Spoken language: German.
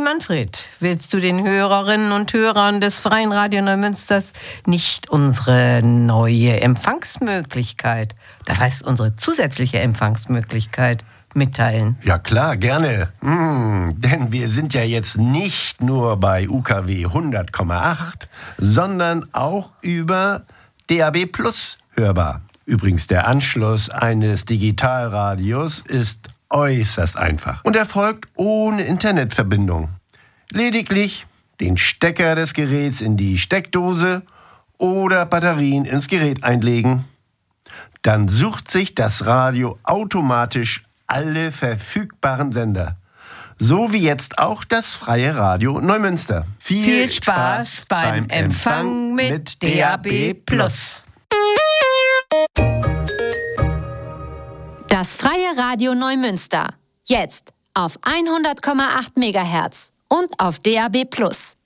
Manfred, willst du den Hörerinnen und Hörern des Freien Radio Neumünsters nicht unsere neue Empfangsmöglichkeit, das heißt unsere zusätzliche Empfangsmöglichkeit, mitteilen? Ja klar, gerne. Denn wir sind ja jetzt nicht nur bei UKW 100,8, sondern auch über DAB Plus hörbar. Übrigens, der Anschluss eines Digitalradios ist äußerst einfach und erfolgt ohne Internetverbindung. Lediglich den Stecker des Geräts in die Steckdose oder Batterien ins Gerät einlegen. Dann sucht sich das Radio automatisch alle verfügbaren Sender. So wie jetzt auch das Freie Radio Neumünster. Viel Spaß beim Empfang mit DAB+. Das Freie Radio Neumünster. Jetzt auf 100,8 MHz und auf DAB+.